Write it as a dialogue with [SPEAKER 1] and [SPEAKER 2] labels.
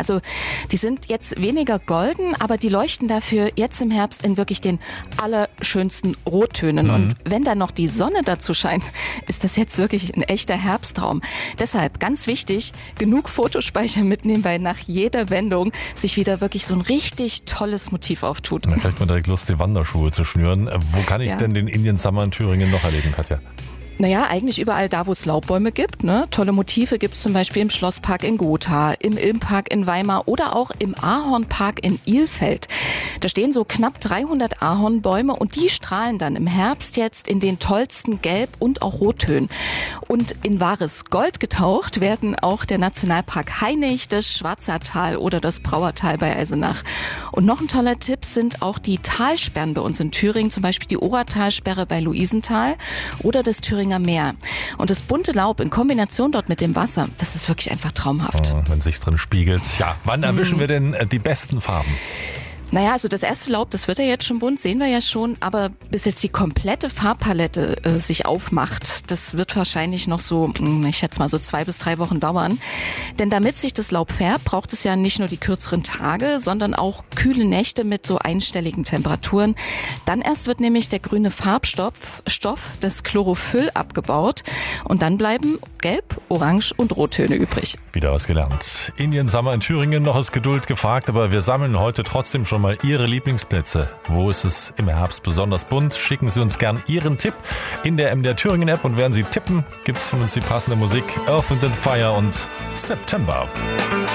[SPEAKER 1] also die sind jetzt weniger golden, aber die leuchten dafür jetzt im Herbst in wirklich den allerschönsten Rottönen. Und wenn dann noch die Sonne dazu scheint, ist das jetzt wirklich ein echter Herbsttraum. Deshalb ganz wichtig, genug Fotospeicher mitnehmen, weil nach jeder Wendung sich wieder wirklich so ein richtig tolles Motiv auftut.
[SPEAKER 2] Da kriegt man direkt Lust, die Wanderschuhe zu schnüren. Wo kann ich denn den Indian Summer in Thüringen noch erleben, Katja?
[SPEAKER 1] Naja, eigentlich überall da, wo es Laubbäume gibt. Ne? Tolle Motive gibt es zum Beispiel im Schlosspark in Gotha, im Ilmpark in Weimar oder auch im Ahornpark in Ilfeld. Da stehen so knapp 300 Ahornbäume und die strahlen dann im Herbst jetzt in den tollsten Gelb- und auch Rottönen. Und in wahres Gold getaucht werden auch der Nationalpark Hainich, das Schwarzertal oder das Brauertal bei Eisenach. Und noch ein toller Tipp sind auch die Talsperren bei uns in Thüringen, zum Beispiel die Ohrertalsperre bei Luisenthal oder das Thüringer Meer. Und das bunte Laub in Kombination dort mit dem Wasser, das ist wirklich einfach traumhaft.
[SPEAKER 2] Wenn es sich drin spiegelt. Ja, wann erwischen wir denn die besten Farben?
[SPEAKER 1] Naja, also das erste Laub, das wird ja jetzt schon bunt, sehen wir ja schon, aber bis jetzt die komplette Farbpalette sich aufmacht, das wird wahrscheinlich noch so, ich schätze mal so 2 bis 3 Wochen dauern. Denn damit sich das Laub färbt, braucht es ja nicht nur die kürzeren Tage, sondern auch kühle Nächte mit so einstelligen Temperaturen. Dann erst wird nämlich der grüne Farbstoff, das Chlorophyll, abgebaut und dann bleiben Gelb, Orange und Rottöne übrig.
[SPEAKER 2] Wieder was gelernt. Indian Summer in Thüringen, noch ist Geduld gefragt, aber wir sammeln heute trotzdem schon mal Ihre Lieblingsplätze. Wo ist es im Herbst besonders bunt? Schicken Sie uns gern Ihren Tipp in der MDR Thüringen App und während Sie tippen, gibt es von uns die passende Musik Earth, Wind & Fire und September.